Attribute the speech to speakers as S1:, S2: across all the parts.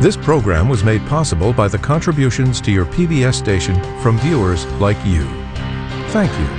S1: This program was made possible by the contributions to your PBS station from viewers like you. Thank you.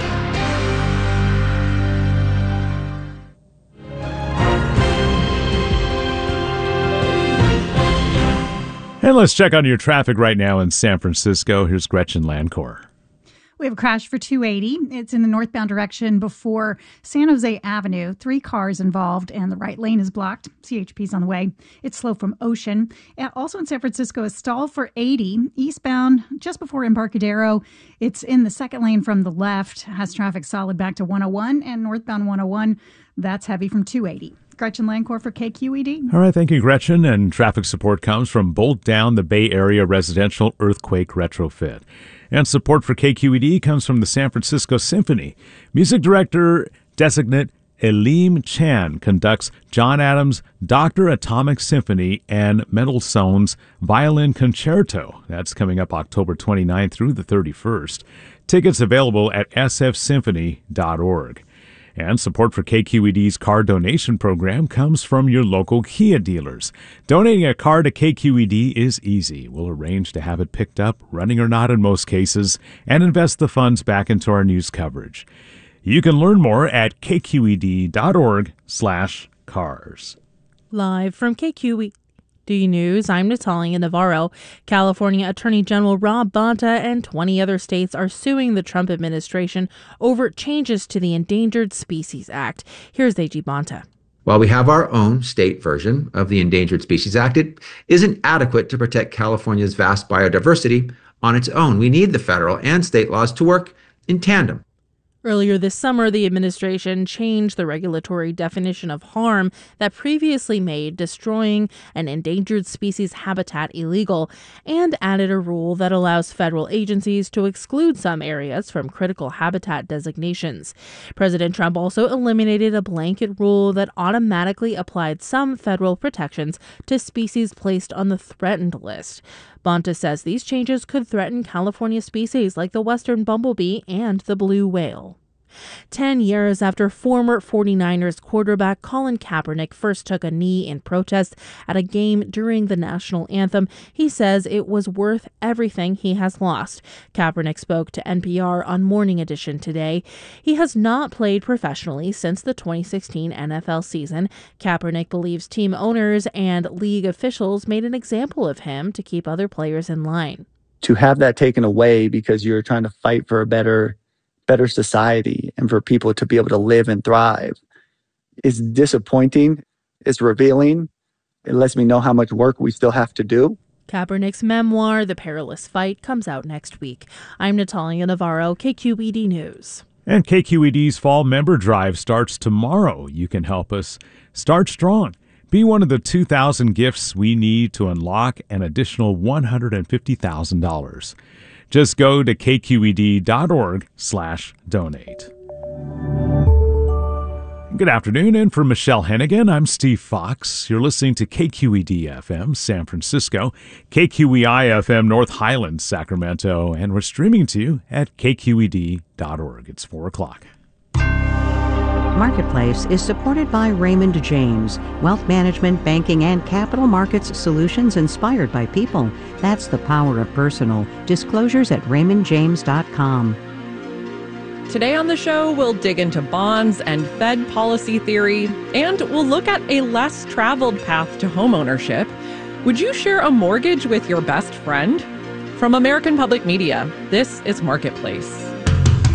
S2: And let's check on your traffic right now in San Francisco. Here's Gretchen Landcor.
S3: We have a crash for 280. It's in the northbound direction before San Jose Avenue. 3 cars involved, and the right lane is blocked. CHP's on the way. It's slow from Ocean. Also in San Francisco, a stall for 80 eastbound just before Embarcadero. It's in the second lane from the left. Has traffic solid back to 101, and northbound 101, that's heavy from 280. Gretchen Landcor for KQED.
S2: All right, thank you, Gretchen. And traffic support comes from Bolt Down, the Bay Area residential earthquake retrofit. And support for KQED comes from the San Francisco Symphony. Music director designate Elim Chan conducts John Adams' Dr. Atomic Symphony and Mendelssohn's Violin Concerto. That's coming up October 29th through the 31st. Tickets available at sfsymphony.org. And support for KQED's car donation program comes from your local Kia dealers. Donating a car to KQED is easy. We'll arrange to have it picked up, running or not in most cases, and invest the funds back into our news coverage. You can learn more at kqed.org/cars.
S4: Live from KQED News, I'm Natalia Navarro. California Attorney General Rob Bonta and 20 other states are suing the Trump administration over changes to the Endangered Species Act. Here's AG Bonta.
S5: While we have our own state version of the Endangered Species Act, it isn't adequate to protect California's vast biodiversity on its own. We need the federal and state laws to work in tandem.
S4: Earlier this summer, the administration changed the regulatory definition of harm that previously made destroying an endangered species habitat illegal and added a rule that allows federal agencies to exclude some areas from critical habitat designations. President Trump also eliminated a blanket rule that automatically applied some federal protections to species placed on the threatened list. Bonta says these changes could threaten California species like the western bumblebee and the blue whale. 10 years after former 49ers quarterback Colin Kaepernick first took a knee in protest at a game during the national anthem, he says it was worth everything he has lost. Kaepernick spoke to NPR on Morning Edition today. He has not played professionally since the 2016 NFL season. Kaepernick believes team owners and league officials made an example of him to keep other players in line.
S6: To have that taken away because you're trying to fight for a better society and for people to be able to live and thrive is disappointing. It's revealing. It lets me know how much work we still have to do.
S4: Kaepernick's memoir, The Perilous Fight, comes out next week. I'm Natalia Navarro, KQED News.
S2: And KQED's Fall Member Drive starts tomorrow. You can help us start strong. Be one of the 2,000 gifts we need to unlock an additional $150,000. Just go to kqed.org/donate. Good afternoon, and for Michelle Hennigan, I'm Steve Fox. You're listening to KQED-FM San Francisco, KQEI-FM North Highlands, Sacramento, and we're streaming to you at kqed.org. It's 4 o'clock.
S7: Marketplace is supported by Raymond James, wealth management, banking, and capital markets solutions inspired by people. That's the power of personal. Disclosures at raymondjames.com.
S8: Today on the show, we'll dig into bonds and Fed policy theory, and we'll look at a less traveled path to homeownership. Would you share a mortgage with your best friend? From American Public Media, this is Marketplace.